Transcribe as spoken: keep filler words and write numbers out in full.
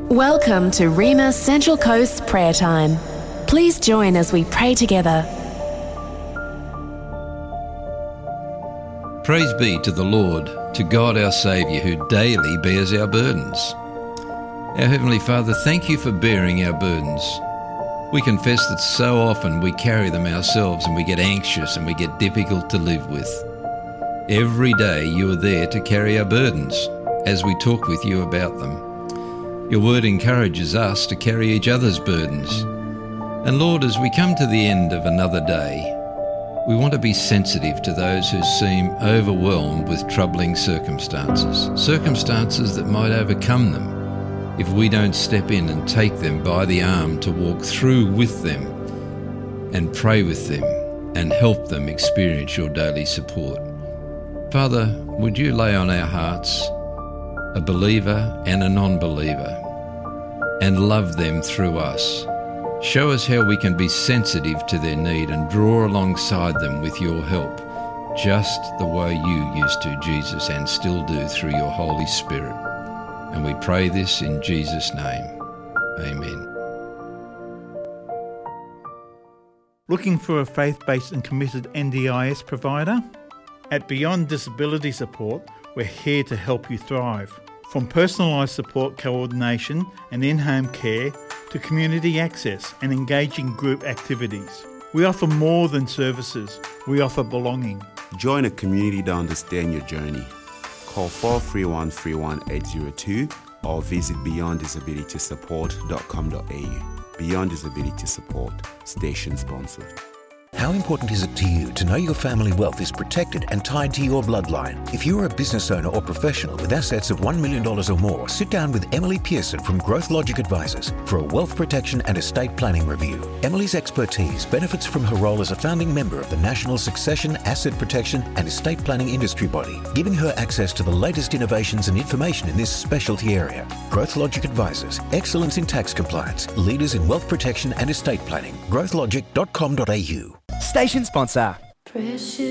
Welcome to Rema Central Coast Prayer Time. Please join as we pray together. Praise be to the Lord, to God our Saviour, who daily bears our burdens. Our Heavenly Father, thank you for bearing our burdens. We confess that so often we carry them ourselves and we get anxious and we get difficult to live with. Every day you are there to carry our burdens as we talk with you about them. Your word encourages us to carry each other's burdens. And Lord, as we come to the end of another day, we want to be sensitive to those who seem overwhelmed with troubling circumstances, circumstances that might overcome them if we don't step in and take them by the arm to walk through with them and pray with them and help them experience your daily support. Father, would you lay on our hearts a believer and a non-believer, and love them through us. Show us how we can be sensitive to their need and draw alongside them with your help, just the way you used to, Jesus, and still do through your Holy Spirit. And we pray this in Jesus' name. Amen. Looking for a faith-based and committed N D I S provider? At Beyond Disability Support, we're here to help you thrive. From personalised support coordination and in-home care to community access and engaging group activities. We offer more than services, we offer belonging. Join a community to understand your journey. Call four three one, three one eight zero two or visit beyond disability support dot com dot a u. Beyond Disability Support, station sponsored. How important is it to you to know your family wealth is protected and tied to your bloodline? If you are a business owner or professional with assets of one million dollars or more, sit down with Emily Pearson from Growth Logic Advisors for a wealth protection and estate planning review. Emily's expertise benefits from her role as a founding member of the National Succession, Asset Protection and Estate Planning Industry Body, giving her access to the latest innovations and information in this specialty area. Growth Logic Advisors, excellence in tax compliance, leaders in wealth protection and estate planning. growth logic dot com dot a u. Station sponsor. Precious.